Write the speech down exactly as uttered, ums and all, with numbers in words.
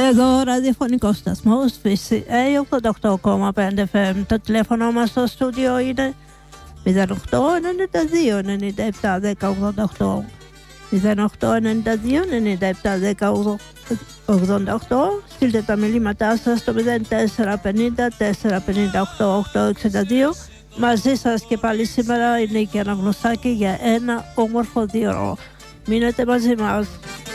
Εδώ ραδιοφωνικό σταθμό Φύση ογδόντα οκτώ κόμμα πέντε εφ εμ. Το τηλέφωνο μας στο στούντιο είναι μηδέν οκτώ ενενήντα δύο ενενήντα επτά δέκα ογδόντα οκτώ, μηδέν οκτώ ενενήντα δύο ενενήντα επτά δέκα ογδόντα οκτώ. Στείλτε τα μηνύματά σας στο μηδέν τέσσερα πενήντα τέσσερα πενήντα οκτώ οκτώ εξήντα δύο. Μαζί σας και πάλι σήμερα είναι η Νίκη Αναγνωστάκη για ένα όμορφο δύο ώρο. Μείνετε μαζί μας.